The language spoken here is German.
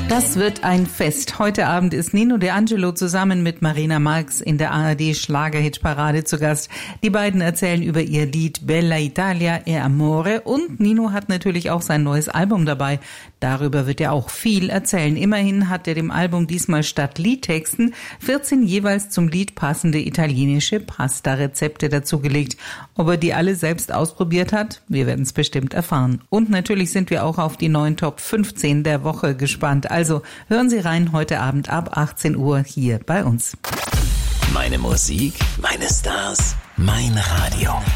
Das wird ein Fest. Heute Abend ist Nino De Angelo zusammen mit Marina Marx in der ARD-Schlager-Hitparade zu Gast. Die beiden erzählen über ihr Lied Bella Italia e Amore und Nino hat natürlich auch sein neues Album dabei. Darüber wird er auch viel erzählen. Immerhin hat er dem Album diesmal statt Liedtexten 14 jeweils zum Lied passende italienische Pasta-Rezepte dazugelegt. Ob er die alle selbst ausprobiert hat? Wir werden es bestimmt erfahren. Und natürlich sind wir auch auf die neuen Top 15 der Woche gespannt. Also hören Sie rein heute Abend ab 18 Uhr hier bei uns. Meine Musik, meine Stars, mein Radio.